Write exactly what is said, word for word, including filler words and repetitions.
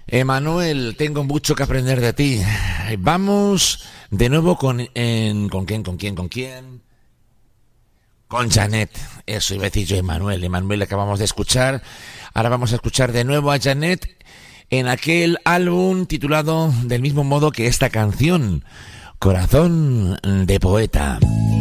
Emanuel, tengo mucho que aprender de ti. Vamos de nuevo con... En, ¿Con quién? ¿Con quién? ¿Con quién? Con Janet. Eso iba a decir yo, Emanuel. Emanuel, acabamos de escuchar. Ahora vamos a escuchar de nuevo a Janet en aquel álbum titulado del mismo modo que esta canción, Corazón de Poeta.